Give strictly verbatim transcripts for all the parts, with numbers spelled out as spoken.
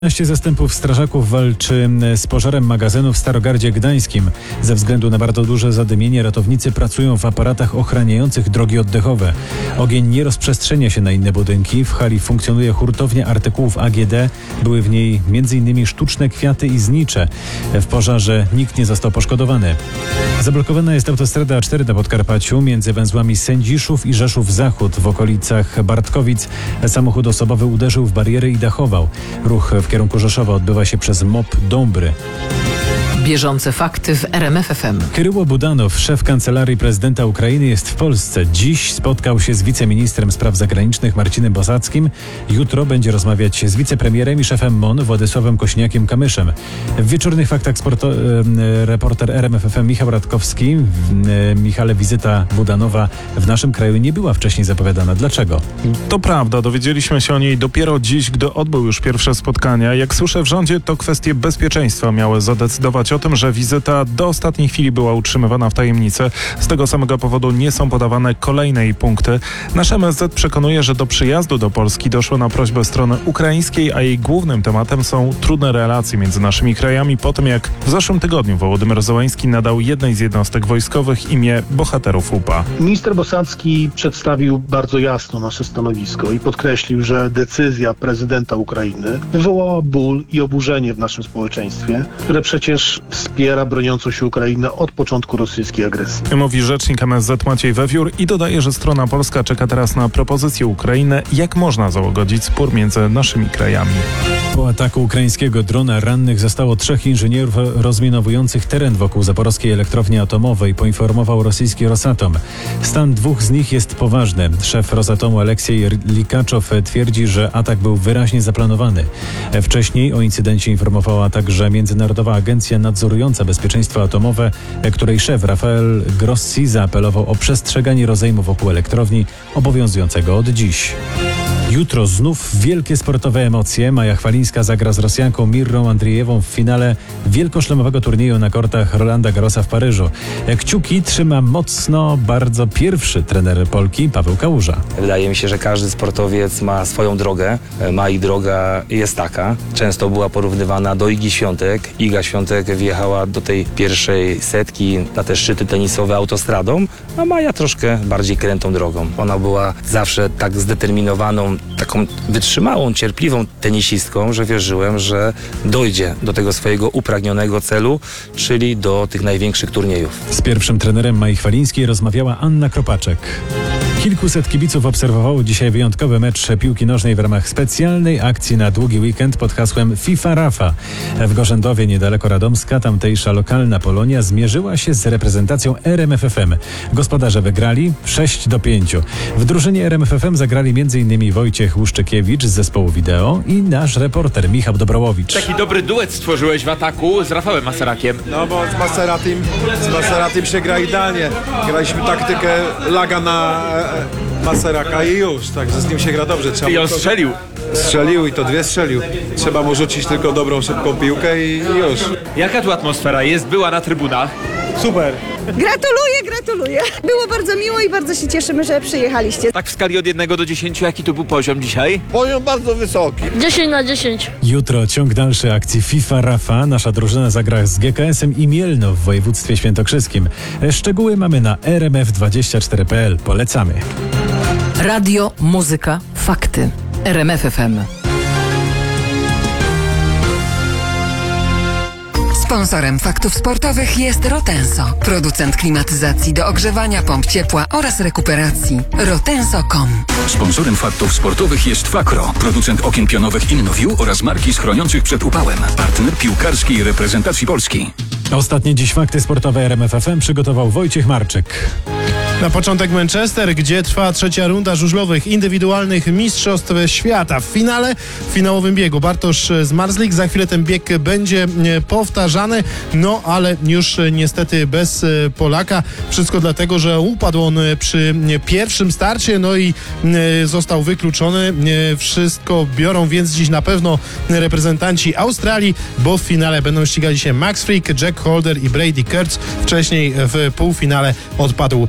piętnaście zastępów strażaków walczy z pożarem magazynu w Starogardzie Gdańskim. Ze względu na bardzo duże zadymienie ratownicy pracują w aparatach ochraniających drogi oddechowe. Ogień nie rozprzestrzenia się na inne budynki. W hali funkcjonuje hurtownia artykułów A G D. Były w niej między innymi sztuczne kwiaty i znicze. W pożarze nikt nie został poszkodowany. Zablokowana jest autostrada A cztery na Podkarpaciu między węzłami Sędziszów i Rzeszów Zachód w okolicach Bartkowic. Samochód osobowy uderzył w bariery i dachował. Ruch w W kierunku Rzeszowa odbywa się przez M O P Dąbry. Bieżące fakty w R M F F M. Kiryło Budanow, szef Kancelarii Prezydenta Ukrainy, jest w Polsce. Dziś spotkał się z wiceministrem spraw zagranicznych Marcinem Bosackim. Jutro będzie rozmawiać z wicepremierem i szefem M O N Władysławem Kośniakiem-Kamyszem. W wieczornych faktach sporto- reporter R M F F M Michał Radkowski. Michale, wizyta Budanowa w naszym kraju nie była wcześniej zapowiadana. Dlaczego? To prawda, dowiedzieliśmy się o niej dopiero dziś, gdy odbył już pierwsze spotkania. Jak słyszę w rządzie, to kwestie bezpieczeństwa miały zadecydować o tym, że wizyta do ostatniej chwili była utrzymywana w tajemnicy. Z tego samego powodu nie są podawane kolejne jej punkty. Nasz M S Z przekonuje, że do przyjazdu do Polski doszło na prośbę strony ukraińskiej, a jej głównym tematem są trudne relacje między naszymi krajami po tym, jak w zeszłym tygodniu Wołodymyr Zełański nadał jednej z jednostek wojskowych imię bohaterów U P A. Minister Bosacki przedstawił bardzo jasno nasze stanowisko i podkreślił, że decyzja prezydenta Ukrainy wywołała ból i oburzenie w naszym społeczeństwie, które przecież wspiera broniącą się Ukrainę od początku rosyjskiej agresji. Mówi rzecznik M S Z Maciej Wewiór i dodaje, że strona polska czeka teraz na propozycję Ukrainy, jak można załagodzić spór między naszymi krajami. Po ataku ukraińskiego drona rannych zostało trzech inżynierów rozminowujących teren wokół zaporowskiej elektrowni atomowej, poinformował rosyjski Rosatom. Stan dwóch z nich jest poważny. Szef Rosatomu Aleksiej Likaczow twierdzi, że atak był wyraźnie zaplanowany. Wcześniej o incydencie informowała także Międzynarodowa Agencja Nadzorująca Bezpieczeństwo Atomowe, której szef Rafael Grossi zaapelował o przestrzeganie rozejmu wokół elektrowni obowiązującego od dziś. Jutro znów wielkie sportowe emocje. Maja Chwalińska zagra z Rosjanką Mirrą Andrijewą w finale wielkoszlemowego turnieju na kortach Rolanda Garrosa w Paryżu. Kciuki trzyma mocno bardzo pierwszy trener Polki, Paweł Kałuża. Wydaje mi się, że każdy sportowiec ma swoją drogę. Ma i droga jest taka. Często była porównywana do Igi Świątek. Iga Świątek wjechała do tej pierwszej setki na te szczyty tenisowe autostradą, a Maja troszkę bardziej krętą drogą. Ona była zawsze tak zdeterminowaną, taką wytrzymałą, cierpliwą tenisistką, że wierzyłem, że dojdzie do tego swojego upragnionego celu, czyli do tych największych turniejów. Z pierwszym trenerem Mai Chwalińskiej rozmawiała Anna Kropaczek. Kilkuset kibiców obserwowało dzisiaj wyjątkowy mecz piłki nożnej w ramach specjalnej akcji na długi weekend pod hasłem FIFA Rafa. W Gorzendowie, niedaleko Radomska, tamtejsza lokalna Polonia zmierzyła się z reprezentacją R M F F M. Gospodarze wygrali sześć do pięciu. W drużynie R M F F M zagrali m.in. Wojciech Łuszczykiewicz z zespołu wideo i nasz reporter Michał Dobrałowicz. Taki dobry duet stworzyłeś w ataku z Rafałem Maserakiem. No bo z Maseratim, z Maseratim się gra idealnie. Graliśmy taktykę laga na Maseraka i już, także z nim się gra dobrze. Trzeba I on to... strzelił. Strzelił i to dwie strzelił. Trzeba mu rzucić tylko dobrą, szybką piłkę i, i już. Jaka tu atmosfera jest? Była na trybunach. Super. Gratuluję, gratuluję. Było bardzo miło i bardzo się cieszymy, że przyjechaliście. Tak w skali od jednego do dziesięciu, jaki tu był poziom dzisiaj? Poziom bardzo wysoki. dziesięć na dziesięć. Jutro ciąg dalszy akcji FIFA Rafa. Nasza drużyna zagra z G K S-em i Mielno w województwie świętokrzyskim. Szczegóły mamy na r m f dwadzieścia cztery kropka p l. Polecamy. Radio, muzyka, fakty. R M F F M. Sponsorem faktów sportowych jest Rotenso, producent klimatyzacji do ogrzewania, pomp ciepła oraz rekuperacji. rotenso kropka com. Sponsorem faktów sportowych jest Fakro, producent okien pionowych InnoView oraz marki schroniących przed upałem. Partner piłkarskiej reprezentacji Polski. Ostatnie dziś fakty sportowe R M F F M przygotował Wojciech Marczyk. Na początek Manchester, gdzie trwa trzecia runda żużlowych indywidualnych Mistrzostw Świata. W finale, w finałowym biegu Bartosz Zmarzlik. Za chwilę ten bieg będzie powtarzany, no ale już niestety bez Polaka. Wszystko dlatego, że upadł on przy pierwszym starcie, no i został wykluczony. Wszystko biorą więc dziś na pewno reprezentanci Australii, bo w finale będą ścigali się Max Frick, Jack Holder i Brady Kurtz. Wcześniej w półfinale odpadł Patryk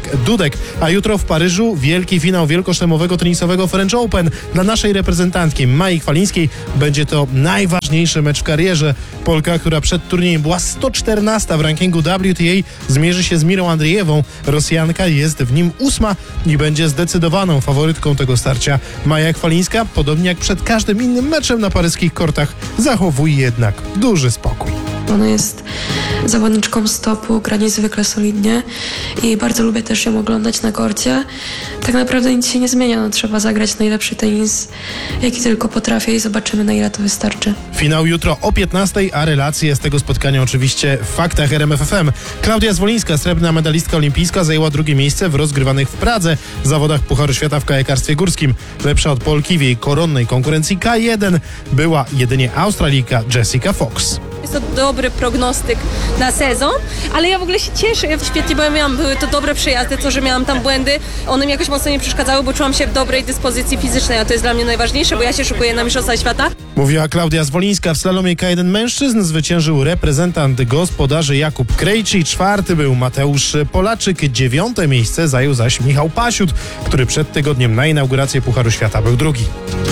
Andrzejek Dudek. A jutro w Paryżu wielki finał wielkoszlemowego tenisowego French Open. Dla naszej reprezentantki Mai Chwalińskiej będzie to najważniejszy mecz w karierze. Polka, która przed turniejem była sto czternasta w rankingu W T A, zmierzy się z Mirą Andrzejewą. Rosjanka jest w nim ósma i będzie zdecydowaną faworytką tego starcia. Maja Chwalińska, podobnie jak przed każdym innym meczem na paryskich kortach, zachowuje jednak duży spokój. Ona jest zawodniczką stopu, gra niezwykle solidnie i bardzo lubię też ją oglądać na korcie. Tak naprawdę nic się nie zmienia, no, trzeba zagrać najlepszy tenis, jaki tylko potrafię i zobaczymy, na ile to wystarczy. Finał jutro o piętnastej, a relacje z tego spotkania oczywiście w faktach R M F F M. Klaudia Zwolińska, srebrna medalistka olimpijska, zajęła drugie miejsce w rozgrywanych w Pradze zawodach Pucharu Świata w kajakarstwie górskim. Lepsza od Polki w jej koronnej konkurencji K jeden była jedynie Australijka Jessica Fox. Jest to dobry prognostyk na sezon, ale ja w ogóle się cieszę. Ja świetnie miałam, były to dobre przejazdy, to, że miałam tam błędy. One mi jakoś mocno nie przeszkadzały, bo czułam się w dobrej dyspozycji fizycznej, a to jest dla mnie najważniejsze, bo ja się szykuję na Mistrzostwa Świata. Mówiła Klaudia Zwolińska. W slalomie K jeden mężczyzn zwyciężył reprezentant gospodarzy Jakub Krejci. Czwarty był Mateusz Polaczyk. Dziewiąte miejsce zajął zaś Michał Pasiut, który przed tygodniem na inaugurację Pucharu Świata był drugi.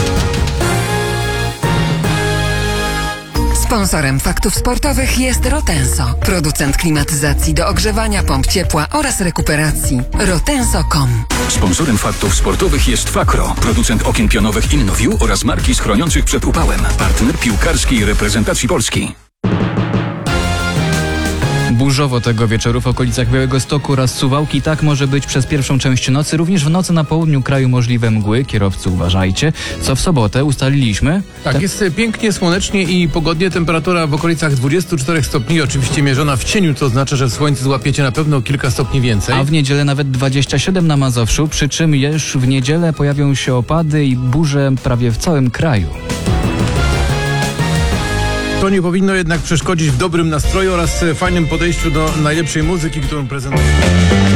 Sponsorem faktów sportowych jest Rotenso, producent klimatyzacji do ogrzewania, pomp ciepła oraz rekuperacji. rotenso kropka com. Sponsorem faktów sportowych jest Fakro, producent okien pionowych InnoView oraz marki chroniących przed upałem. Partner piłkarskiej reprezentacji Polski. Burzowo tego wieczoru w okolicach Białegostoku oraz Suwałki. Tak może być przez pierwszą część nocy. Również w nocy na południu kraju możliwe mgły. Kierowcy uważajcie. Co w sobotę ustaliliśmy? Tak, Te... jest pięknie, słonecznie i pogodnie. Temperatura w okolicach dwudziestu czterech stopni. Oczywiście mierzona w cieniu, co oznacza, że w słońcu złapiecie na pewno kilka stopni więcej. A w niedzielę nawet dwadzieścia siedem na Mazowszu. Przy czym już w niedzielę pojawią się opady i burze prawie w całym kraju. To nie powinno jednak przeszkodzić w dobrym nastroju oraz fajnym podejściu do najlepszej muzyki, którą prezentujemy.